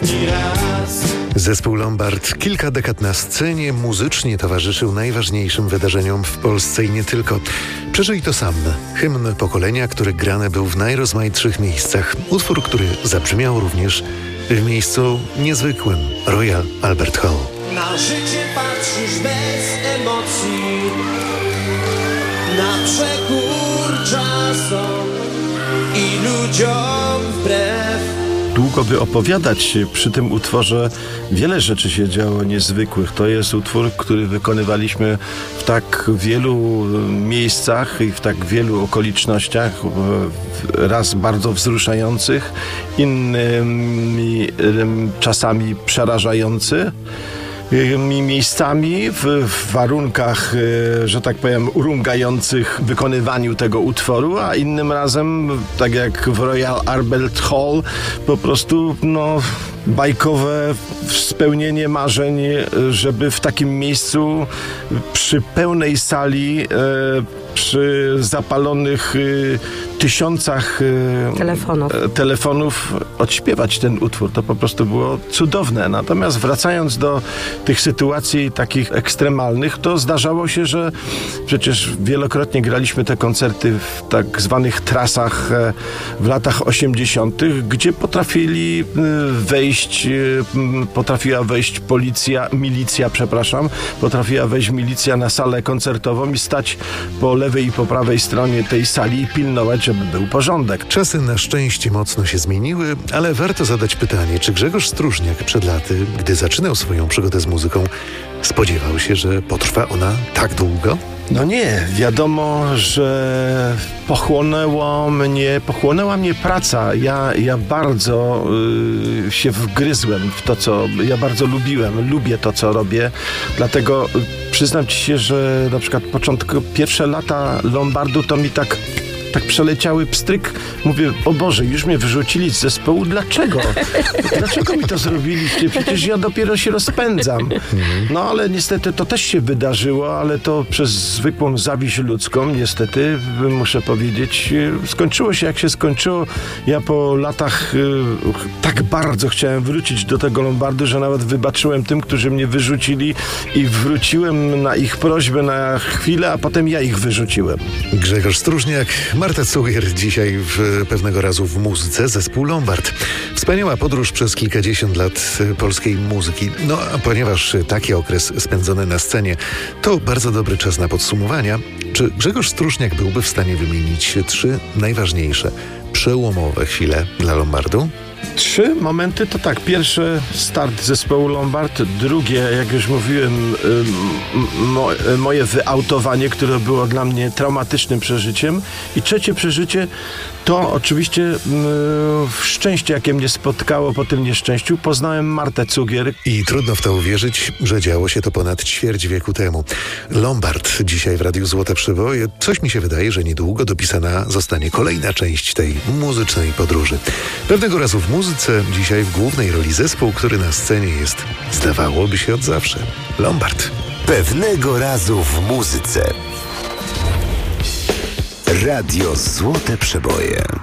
ostatni raz. Zespół Lombard kilka dekad na scenie muzycznie towarzyszył najważniejszym wydarzeniom w Polsce i nie tylko. Przeżyj to sam. Hymn pokolenia, który grany był w najrozmaitszych miejscach. Utwór, który zabrzmiał również w miejscu niezwykłym, Royal Albert Hall. Na życie patrzysz bez emocji, na przekór czasom i ludziom wbrew. Długo by opowiadać przy tym utworze. Wiele rzeczy się działo niezwykłych. To jest utwór, który wykonywaliśmy w tak wielu miejscach i w tak wielu okolicznościach. Raz bardzo wzruszających, innymi czasami przerażający. Miejscami, w warunkach, że tak powiem, urągających wykonywaniu tego utworu, a innym razem, tak jak w Royal Albert Hall, po prostu bajkowe spełnienie marzeń, żeby w takim miejscu przy pełnej sali, przy zapalonych tysiącach telefonów odśpiewać ten utwór. To po prostu było cudowne. Natomiast wracając do tych sytuacji takich ekstremalnych, to zdarzało się, że przecież wielokrotnie graliśmy te koncerty w tak zwanych trasach w latach 80., gdzie potrafiła wejść milicja na salę koncertową i stać po lewej i po prawej stronie tej sali i pilnować, żeby był porządek. Czasy na szczęście mocno się zmieniły, ale warto zadać pytanie, czy Grzegorz Stróżniak przed laty, gdy zaczynał swoją przygodę z muzyką, spodziewał się, że potrwa ona tak długo? No nie, wiadomo, że pochłonęła mnie praca. Ja bardzo się wgryzłem w to, co ja bardzo lubię to, co robię. Dlatego przyznam ci się, że na przykład pierwsze lata Lombardu to mi tak przeleciały pstryk. Mówię, o Boże, już mnie wyrzucili z zespołu. Dlaczego? Dlaczego mi to zrobiliście? Przecież ja dopiero się rozpędzam. No ale niestety to też się wydarzyło, ale to przez zwykłą zawiść ludzką, niestety, muszę powiedzieć, skończyło się jak się skończyło. Ja po latach tak bardzo chciałem wrócić do tego Lombardu, że nawet wybaczyłem tym, którzy mnie wyrzucili i wróciłem na ich prośbę na chwilę, a potem ja ich wyrzuciłem. Grzegorz Stróżniak, Marta Cugier, dzisiaj pewnego razu w muzyce, zespół Lombard. Wspaniała podróż przez kilkadziesiąt lat polskiej muzyki. No a ponieważ taki okres spędzony na scenie to bardzo dobry czas na podsumowania, czy Grzegorz Stróżniak byłby w stanie wymienić 3 najważniejsze, przełomowe chwile dla Lombardu? 3 momenty to tak. Pierwsze, start zespołu Lombard. Drugie, jak już mówiłem, moje wyautowanie, które było dla mnie traumatycznym przeżyciem. I trzecie przeżycie to oczywiście szczęście, jakie mnie spotkało po tym nieszczęściu. Poznałem Martę Cugier. I trudno w to uwierzyć, że działo się to ponad ćwierć wieku temu. Lombard dzisiaj w Radiu Złote Przeboje. Coś mi się wydaje, że niedługo dopisana zostanie kolejna część tej muzycznej podróży. Pewnego razu w muzyce, dzisiaj w głównej roli zespół, który na scenie jest, zdawałoby się, od zawsze. Lombard. Pewnego razu w muzyce. Radio Złote Przeboje.